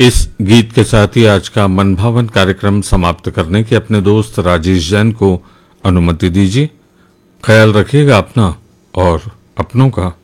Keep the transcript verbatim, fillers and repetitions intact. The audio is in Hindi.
इस गीत के साथ ही आज का मनभावन कार्यक्रम समाप्त करने की अपने दोस्त राजेश जैन को अनुमति दीजिए। ख्याल रखिएगा अपना और अपनों का।